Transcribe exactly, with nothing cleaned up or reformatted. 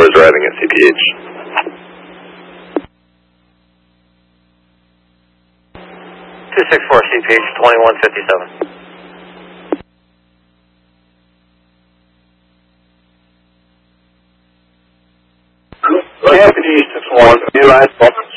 four is arriving at C P H. two six four C P H, twenty-one fifty-seven. Anthony six one, you last one.